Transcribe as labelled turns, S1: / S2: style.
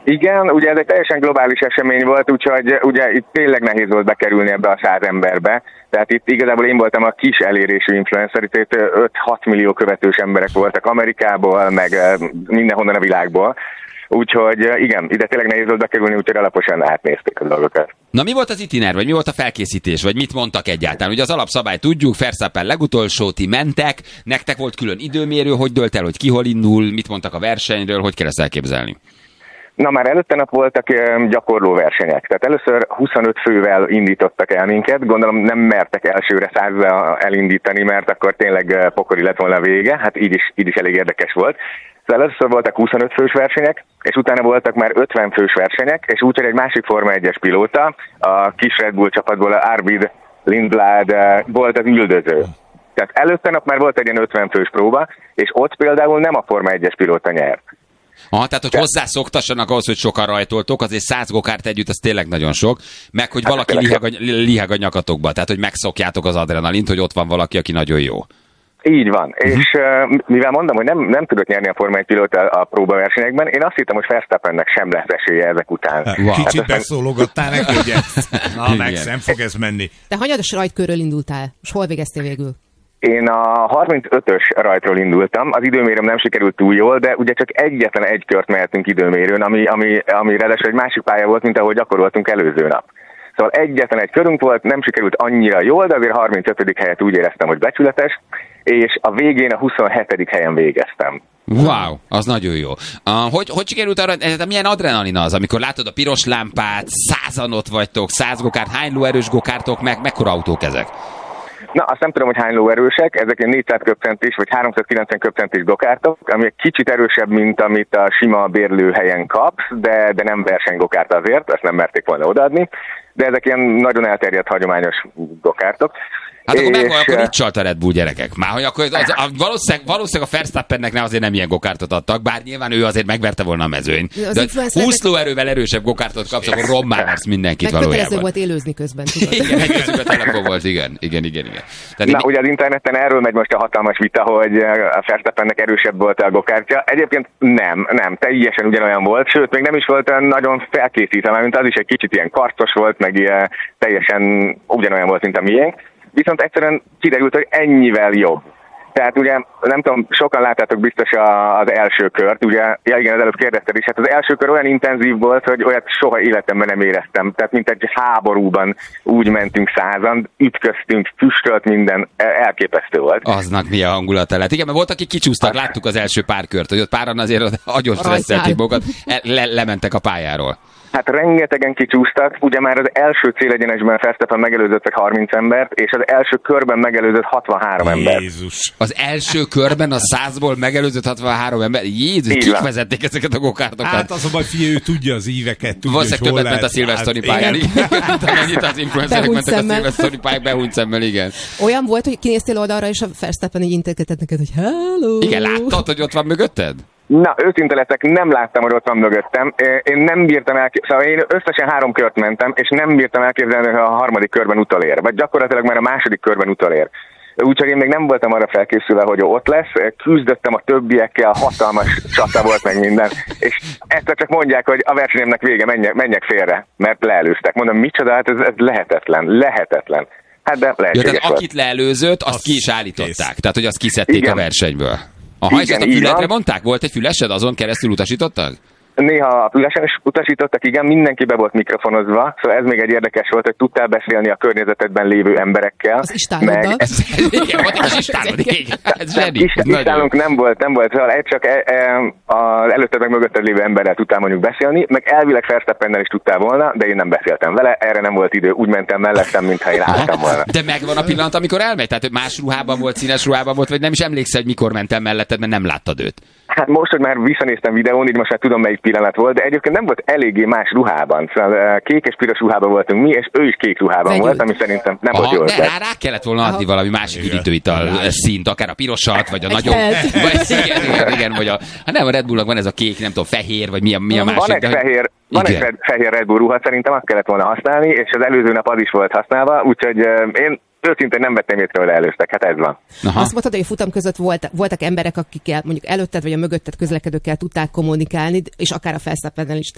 S1: Igen, ugye ez egy teljesen globális esemény volt, úgyhogy ugye itt tényleg nehéz volt bekerülni ebbe a 100 emberbe. Tehát itt igazából én voltam a kis elérésű influencer, itt 5-6 millió követős emberek voltak Amerikából, meg mindenhonnan a világból. Úgyhogy igen, ide tényleg nehéz volt bekerülni, úgyhogy alaposan átnézték a dolgokat.
S2: Na mi volt az itiner, vagy mi volt a felkészítés, vagy mit mondtak egyáltalán? Ugye az alapszabály tudjuk, Verstappen legutolsó, ti mentek, nektek volt külön időmérő, hogy dölt el, hogy ki hol indul, mit mondtak a versenyről, hogy kell ezt elképzelni?
S1: Na már előtte nap voltak gyakorló versenyek, tehát először 25 fővel indítottak el minket, gondolom nem mertek elsőre 100-vel elindítani, mert akkor tényleg pokoli lett volna a vége, hát így is elég érdekes volt. Szóval először voltak 25 fős versenyek, és utána voltak már 50 fős versenyek, és úgyhogy egy másik Forma 1-es pilóta, a kis Red Bull csapatból, Arvid Lindblad volt az üldöző. Tehát előtte nap már volt egy ilyen 50 fős próba, és ott például nem a Forma 1-es pilóta nyert.
S2: Aha, tehát hogy hozzászoktassanak ahhoz, hogy sokan rajtoltok, azért 100 gokárt együtt, az tényleg nagyon sok, meg hogy valaki liheg a nyakatokba, tehát hogy megszokjátok az adrenalint, hogy ott van valaki, aki nagyon jó.
S1: Így van, és mivel mondom, hogy nem tudott nyerni a Forma 1 pilóta a próbaversenyekben, én azt hittem, hogy Verstappennek sem lesz esélye ezek után.
S3: Wow. Kicsit beszólogattál neki, ugye? Na, meg nem fog ez menni.
S4: Te hanyados rajtkörről indultál, és hol végeztél végül?
S1: Én a 35-ös rajtról indultam, az időmérőm nem sikerült túl jól, de ugye csak egyetlen egy kört mehetünk időmérőn, ami ráadásul egy másik pálya volt, mint ahogy gyakoroltunk előző nap. Szóval egyetlen egy körünk volt, nem sikerült annyira jól, de azért 35. helyet úgy éreztem, hogy becsületes, és a végén a 27. helyen végeztem.
S2: Wow, az nagyon jó. Hogy sikerült arra, milyen adrenalin az, amikor látod a piros lámpát, 100-an ott vagytok, 100 gokárt, hány lóerős gokártok, meg mekkora autók ezek?
S1: Na, azt nem tudom, hogy hány lóerősek, ezek ilyen 400 köbcentis vagy 390 köbcentis gokártok, ami egy kicsit erősebb, mint amit a sima bérlőhelyen kapsz, de nem versenygokárt azért, ezt nem merték volna odaadni, de ezek ilyen nagyon elterjedt hagyományos gokártok.
S2: Hát akkor itt csalt a Red Bull, gyerekek. Már hogy akkor valószínűleg a Verstappennek azért nem ilyen gokártot adtak, bár nyilván ő azért megverte volna a mezőnyt. De 20 lóerővel erősebb gokártot kapsz, akkor rommá versz mindenkit valójában.
S4: Megkötelező volt élőzni közben, tudod.
S2: Igen, egy közben telefon volt, igen.
S1: Na, ugye az interneten erről megy most a hatalmas vita, hogy a Verstappennek erősebb volt a gokártja. Egyébként nem, teljesen ugyanolyan volt, sőt, még nem is volt nagyon felkészítve, mint az is egy kicsit ilyen karcos volt, meg ilyen teljesen ugyanolyan volt, mint a miénk. Viszont egyszerűen kiderült, hogy ennyivel jobb. Tehát ugye, nem tudom, sokan láttátok biztos az első kört, ugye, ja igen, az előbb kérdezted is, hát az első kör olyan intenzív volt, hogy olyat soha életemben nem éreztem. Tehát mint egy háborúban úgy mentünk 100-an, ütköztünk, füstölt minden, elképesztő volt.
S2: Aznak milyen hangulata lett. Igen, mert volt, akik kicsúsztak, láttuk az első pár kört, hogy ott páran azért agyon stresszelték magukat, lementek a pályáról.
S1: Hát rengetegen kicsúsztak, ugye már az első célegyenesben Verstappen megelőzött 30 embert, és az első körben megelőzött 63 embert.
S3: Jézus!
S2: Az első körben a 100-ból megelőzött 63 ember? Jézus, kik vezették ezeket a gokártokat?
S3: Hát az a baj, figyelj, ő tudja az íveket, tudja, hogy hol
S2: többet ment a Silverstone pályán. Annyit az influencerek mentek a Silverstone pályán behúnyt szemmel, igen.
S4: Olyan volt, hogy kinéztél oldalra, és a Verstappen így integetett neked, hogy hello!
S2: Igen, láttad, hogy ott van mögötted?
S1: Na, őszinte leszek, nem láttam, hogy ott van mögöttem. Én nem bírtam szóval én összesen 3 kört mentem, és nem bírtam elképzelni, hogy a harmadik körben utolér. Vagy gyakorlatilag már a második körben utolér. Úgyhogy én még nem voltam arra felkészülve, hogy ott lesz. Küzdöttem a többiekkel, hatalmas csata volt meg minden. És egyszer csak mondják, hogy a versenyemnek vége, menjek félre, mert leelőztek. Mondom, micsoda, hát ez lehetetlen. Hát de lehetséges
S2: tehát akit leelőzött, azt ki is állították. Tehát, hogy azt kiszedték a versenyből. Aha, és ezt a fületre mondták? Volt egy fülesed, azon keresztül utasítottak?
S1: Néha a fülesen is utasítottak, igen, mindenki be volt mikrofonozva, szóval ez még egy érdekes volt, hogy tudtál beszélni a környezetedben lévő emberekkel.
S4: Az istáloddal.
S2: Igen, volt egy istálod, igen.
S1: Istálunk nem volt, szóval csak az előtted meg mögötted lévő emberrel tudtál mondjuk beszélni, meg elvileg Verstappennel is tudtál volna, de én nem beszéltem vele, erre nem volt idő, úgy mentem mellettem, mintha én álltam volna.
S2: De megvan a pillanat, amikor elmegy? Tehát, hogy más ruhában volt, színes ruhában volt, vagy nem is emlékszel, hogy mikor mentem melletted, mert nem láttad őt?
S1: Hát most, hogy már visszanéztem videón, így most már tudom, melyik pillanat volt, de egyébként nem volt eléggé más ruhában. Szóval kék és piros ruhában voltunk mi, és ő is kék ruhában volt, ami szerintem nem volt jól.
S2: De rá kellett volna adni valami másik üdítőital színt, akár a pirosat, vagy a nagyobb... Igen, vagy nem, a Red Bullnak van ez a kék, nem tudom, fehér, vagy mi a másik.
S1: Van egy fehér Red Bull ruha, szerintem azt kellett volna használni, és az előző nap az is volt használva, úgyhogy én őszintén nem vettem észre, hogy leelőztek, hát ez van.
S4: Aha. Azt mondtad, hogy a futam között voltak emberek, akikkel mondjuk előtted vagy a mögötted közlekedőkkel tudták kommunikálni, és akár a Verstappennel is.